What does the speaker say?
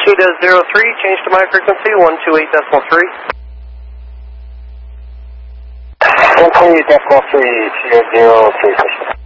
Cheetah 03, change to my frequency, 128.3. 128.3, Cheetah 03.